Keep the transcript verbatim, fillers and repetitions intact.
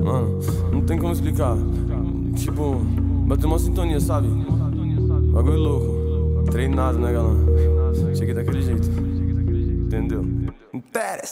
Mano, não tem como explicar. Tipo, bateu uma sintonia, sabe? Bagulho louco. Treinado, né, galã? Cheguei daquele jeito. Entendeu? Interessa.